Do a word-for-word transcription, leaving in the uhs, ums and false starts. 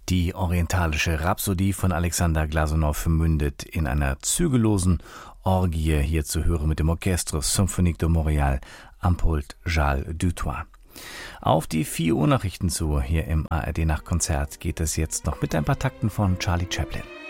Die orientalische Rhapsodie von Alexander Glasunow mündet in einer zügellosen Orgie, hier zu hören mit dem Orchestre Symphonique de Montréal am Pult Charles Dutoit. Auf die vier Uhr Nachrichten zu, hier im A R D Nachtkonzert geht es jetzt noch mit ein paar Takten von Charlie Chaplin.